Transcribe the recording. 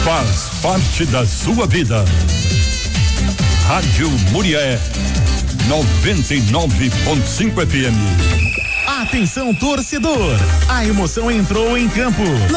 faz parte da sua vida. Rádio Murié 99.5 FM. Atenção, torcedor! A emoção entrou em campo.